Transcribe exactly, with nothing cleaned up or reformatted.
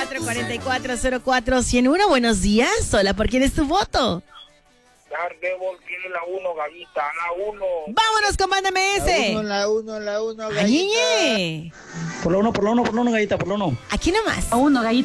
cuatro cuatro cuatro cero cuatro uno cero uno. Buenos días. Hola, ¿por quién es tu voto? Daredevil tiene la uno, gallita, la uno. Vámonos con Mándame ese. La uno, la uno, la uno, Ay, gallita. ñe. Por la uno, por la uno, por la uno, gallita, por la uno. Aquí nomás. A uno, gallito.